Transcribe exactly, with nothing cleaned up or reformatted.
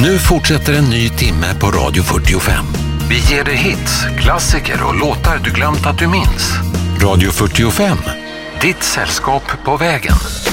Nu fortsätter en ny timme på Radio fyrtiofem. Vi ger dig hits, klassiker och låtar du glömt att du minns. Radio fyrtiofem, ditt sällskap på vägen.